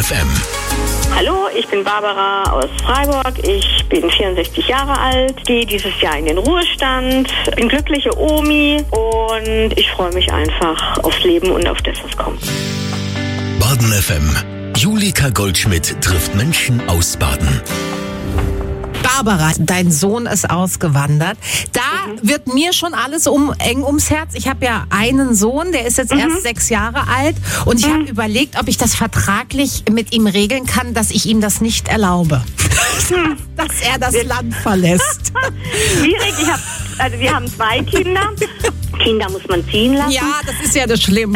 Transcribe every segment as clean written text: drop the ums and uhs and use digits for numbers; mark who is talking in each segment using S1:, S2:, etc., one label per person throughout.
S1: FM.
S2: Hallo, ich bin Barbara aus Freiburg. Ich bin 64 Jahre alt, gehe dieses Jahr in den Ruhestand, bin glückliche Omi und ich freue mich einfach aufs Leben und auf das, was kommt.
S1: Baden FM. Julika Goldschmidt trifft Menschen aus Baden.
S3: Barbara, dein Sohn ist ausgewandert. Da wird mir schon alles eng ums Herz. Ich habe ja einen Sohn, der ist jetzt erst 6 Jahre alt. Und ich habe überlegt, ob ich das vertraglich mit ihm regeln kann, dass ich ihm das nicht erlaube. Dass er das Land verlässt.
S2: Schwierig, wir haben 2 Kinder. Kinder muss man ziehen lassen.
S3: Ja, das ist ja das Schlimme.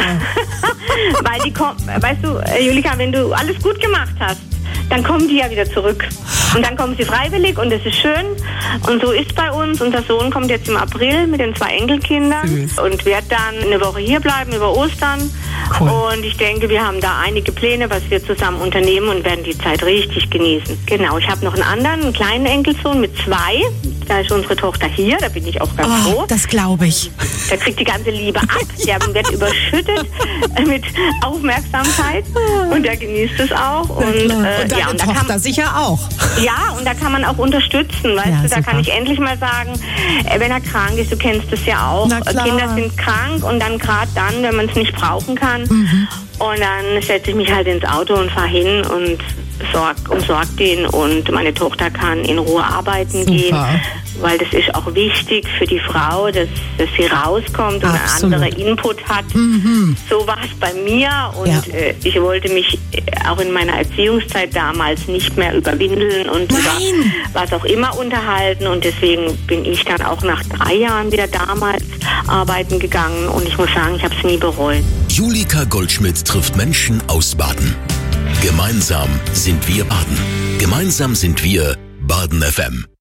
S2: Weil die kommen, weißt du, Julika, wenn du alles gut gemacht hast, dann kommen die ja wieder zurück. Und dann kommen sie freiwillig und das ist schön. Und so ist bei uns. Unser Sohn kommt jetzt im April mit den 2 Enkelkindern und wird dann eine Woche hier bleiben über Ostern. Cool. Und ich denke, wir haben da einige Pläne, was wir zusammen unternehmen und werden die Zeit richtig genießen. Genau, ich habe noch einen kleinen Enkelsohn mit 2. Da ist unsere Tochter hier, da bin ich auch ganz froh.
S3: Das glaube ich.
S2: Der kriegt die ganze Liebe ab. Der wird überschüttet mit Aufmerksamkeit und der genießt es auch. Und
S3: deine Tochter sicher auch.
S2: Ja, und da kann man auch unterstützen, weißt du, da kann ich endlich mal sagen, wenn er krank ist, du kennst es ja auch, Kinder sind krank und dann gerade dann, wenn man es nicht brauchen kann und dann setze ich mich halt ins Auto und fahre hin und umsorg den und meine Tochter kann in Ruhe arbeiten gehen, weil das ist auch wichtig für die Frau, dass sie rauskommt und einen anderen Input hat. So war es bei mir und ich wollte mich auch in meiner Erziehungszeit damals nicht mehr über Windeln und über was auch immer unterhalten und deswegen bin ich dann auch nach 3 Jahren wieder damals arbeiten gegangen und ich muss sagen, ich habe es nie bereut.
S1: Julika Goldschmidt trifft Menschen aus Baden. Gemeinsam sind wir Baden. Gemeinsam sind wir Baden FM.